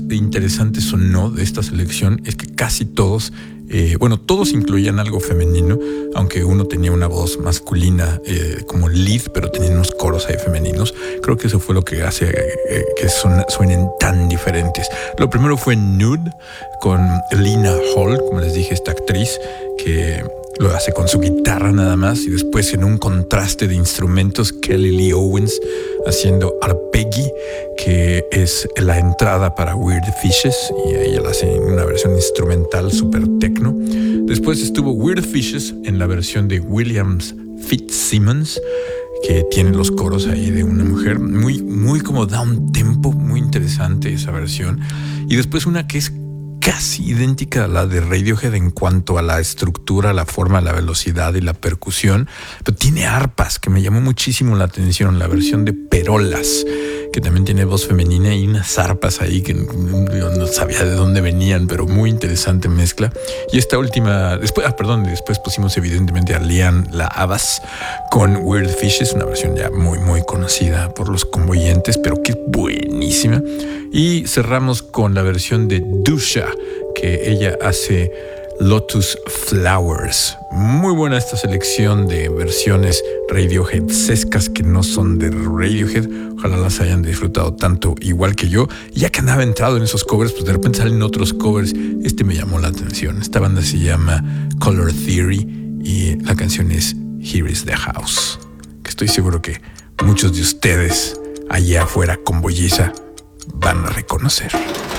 interesantes o no de esta selección es que casi todos, todos incluían algo femenino, aunque uno tenía una voz masculina como lead, pero tenían unos coros ahí femeninos. Creo que eso fue lo que hace que suenen tan diferentes. Lo primero fue Nude con Lena Hall, como les dije, esta actriz que lo hace con su guitarra nada más, y después en un contraste de instrumentos Kelly Lee Owens haciendo Arpeggi, que es la entrada para Weird Fishes, y ella la hace en una versión instrumental super techno. Después estuvo Weird Fishes en la versión de Williams Fitzsimmons, que tiene los coros ahí de una mujer, muy como down tempo, muy interesante esa versión. Y después una que es casi idéntica a la de Radiohead en cuanto a la estructura, la forma, la velocidad y la percusión, pero tiene arpas, que me llamó muchísimo la atención, la versión de Perolas, que también tiene voz femenina y unas arpas ahí que no sabía de dónde venían, pero muy interesante mezcla. Y esta última, después pusimos evidentemente a Lian La Havas con Weird Fishes, una versión ya muy conocida por los convoyentes, pero que es buenísima. Y cerramos con la versión de Dusha, que ella hace Lotus Flowers. Muy buena esta selección de versiones Radiohead-escas que no son de Radiohead. Ojalá las hayan disfrutado tanto igual que yo. Ya que andaba entrado en esos covers, pues de repente salen otros covers. Este me llamó la atención. Esta banda se llama Color Theory y la canción es Here is the House, que estoy seguro que muchos de ustedes allá afuera con Bolliza van a reconocer.